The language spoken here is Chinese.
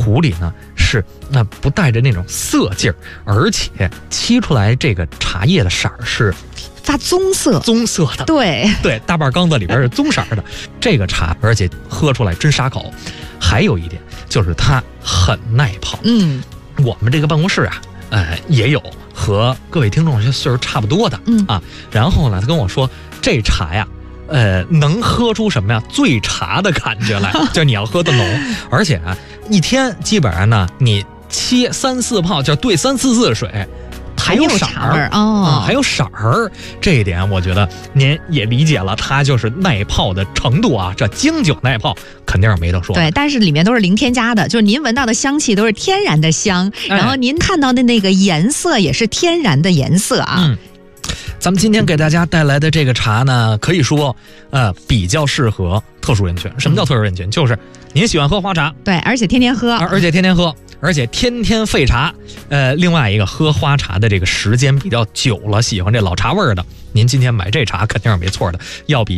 壶里呢是不带着那种涩劲儿，而且沏出来这个茶叶的色儿是发棕色的。 对， 大半缸子里边是棕色的这个茶，而且喝出来真沙口。还有一点就是它很耐泡。我们这个办公室啊，也有和各位听众岁数差不多的然后呢，他跟我说这茶呀，能喝出什么呀？醉茶的感觉来，就你要喝的浓，而且啊，一天基本上呢，你沏3、4泡，就兑3、4次水。还有色儿还有色儿，这一点我觉得您也理解了，它就是耐泡的程度啊，这经久耐泡肯定是没得说。 对，但是里面都是零添加的，就是您闻到的香气都是天然的香，然后您看到的那个颜色也是天然的颜色啊。 咱们今天给大家带来的这个茶呢，可以说比较适合特殊人群。什么叫特殊人群？就是您喜欢喝花茶， 对，而且天天喝， 而且天天沸茶。另外一个喝花茶的这个时间比较久了，喜欢这老茶味儿的，您今天买这茶肯定是没错的，要比